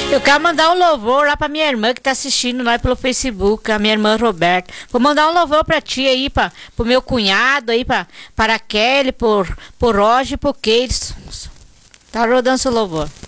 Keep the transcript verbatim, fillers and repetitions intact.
Eu quero mandar um louvor lá pra minha irmã que tá assistindo nós pelo Facebook, a minha irmã Roberta. Vou mandar um louvor pra ti aí, pra, pro meu cunhado aí, pra, para a Kelly, por, por Roger e por Keires. Tá rodando seu louvor.